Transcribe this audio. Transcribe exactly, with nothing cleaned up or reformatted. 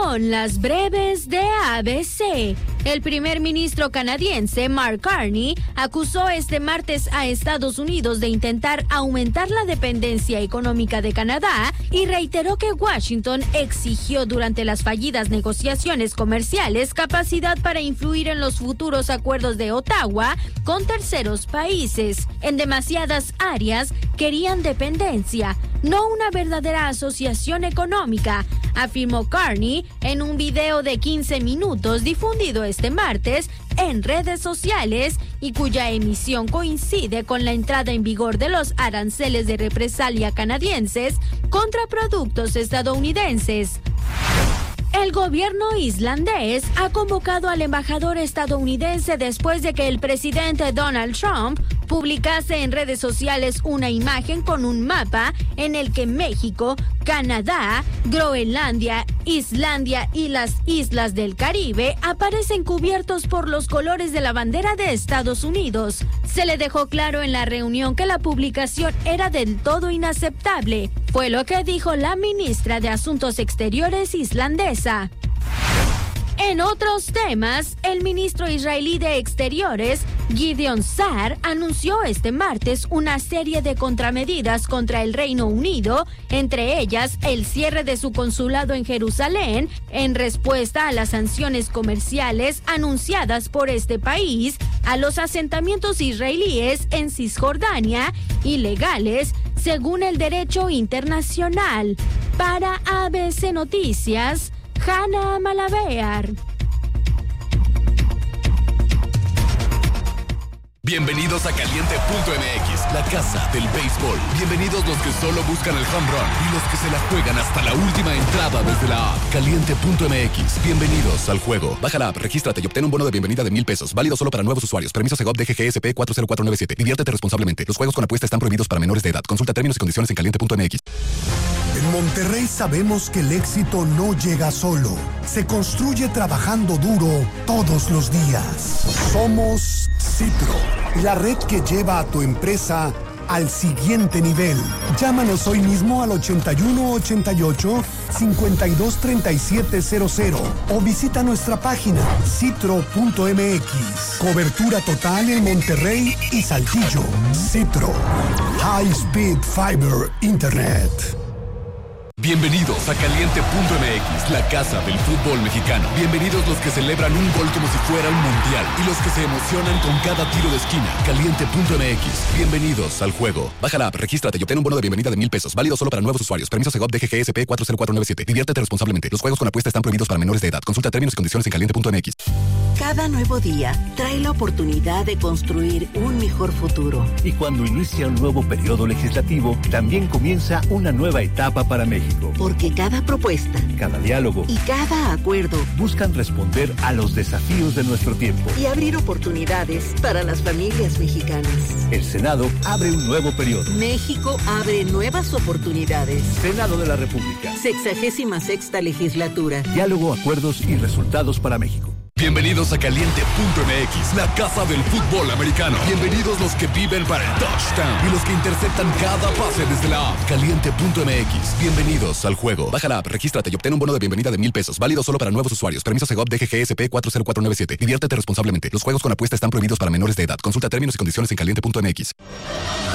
son las breves de A B C. El primer ministro canadiense, Mark Carney, acusó este martes a Estados Unidos de intentar aumentar la dependencia económica de Canadá y reiteró que Washington exigió durante las fallidas negociaciones comerciales capacidad para influir en los futuros acuerdos de Ottawa con terceros países. En demasiadas áreas querían dependencia, no una verdadera asociación económica, afirmó Carney en un video de quince minutos difundido este martes en redes sociales y cuya emisión coincide con la entrada en vigor de los aranceles de represalia canadienses contra productos estadounidenses. El gobierno islandés ha convocado al embajador estadounidense después de que el presidente Donald Trump publicase en redes sociales una imagen con un mapa en el que México, Canadá, Groenlandia, Islandia y las islas del Caribe aparecen cubiertos por los colores de la bandera de Estados Unidos. Se le dejó claro en la reunión que la publicación era del todo inaceptable. Fue lo que dijo la ministra de Asuntos Exteriores islandesa. En otros temas, el ministro israelí de Exteriores, Gideon Sa'ar, anunció este martes una serie de contramedidas contra el Reino Unido, entre ellas el cierre de su consulado en Jerusalén, en respuesta a las sanciones comerciales anunciadas por este país a los asentamientos israelíes en Cisjordania, ilegales según el derecho internacional. Para A B C Noticias, Hanna Malavear. Bienvenidos a Caliente punto M X, la casa del béisbol. Bienvenidos los que solo buscan el home run y los que se la juegan hasta la última entrada desde la app. Caliente punto M X, bienvenidos al juego. Baja la app, regístrate y obtén un bono de bienvenida de mil pesos. Válido solo para nuevos usuarios. Permiso Segov D G G S P cuatro cero cuatro nueve siete. Diviértete responsablemente. Los juegos con apuesta están prohibidos para menores de edad. Consulta términos y condiciones en Caliente punto M X. En Monterrey sabemos que el éxito no llega solo. Se construye trabajando duro todos los días. Somos Citro, la red que lleva a tu empresa al siguiente nivel. Llámanos hoy mismo al ochenta y uno ochenta y ocho cincuenta y dos treinta y siete cero cero o visita nuestra página citro punto M X. Cobertura total en Monterrey y Saltillo. Citro, High Speed Fiber Internet. Bienvenidos a Caliente punto M X, la casa del fútbol mexicano. Bienvenidos los que celebran un gol como si fuera un mundial y los que se emocionan con cada tiro de esquina. Caliente punto M X, bienvenidos al juego. Baja la app, regístrate y obtén un bono de bienvenida de mil pesos. Válido solo para nuevos usuarios. Permiso Segov D G G S P cuatro cero cuatro nueve siete. Diviértete responsablemente. Los juegos con apuesta están prohibidos para menores de edad. Consulta términos y condiciones en Caliente punto M X. Cada nuevo día trae la oportunidad de construir un mejor futuro. Y cuando inicia un nuevo periodo legislativo, también comienza una nueva etapa para México. Porque cada propuesta, cada diálogo y cada acuerdo buscan responder a los desafíos de nuestro tiempo y abrir oportunidades para las familias mexicanas. El Senado abre un nuevo periodo. México abre nuevas oportunidades. Senado de la República. Sexagésima sexta legislatura. Diálogo, acuerdos y resultados para México. Bienvenidos a Caliente punto M X, la casa del fútbol americano. Bienvenidos los que viven para el touchdown y los que interceptan cada pase desde la app. Caliente punto M X, bienvenidos al juego. Baja la app, regístrate y obtén un bono de bienvenida de mil pesos. Válido solo para nuevos usuarios. Permiso Segov D G G S P cuatro cero cuatro nueve siete. Diviértete responsablemente. Los juegos con apuesta están prohibidos para menores de edad. Consulta términos y condiciones en Caliente punto M X.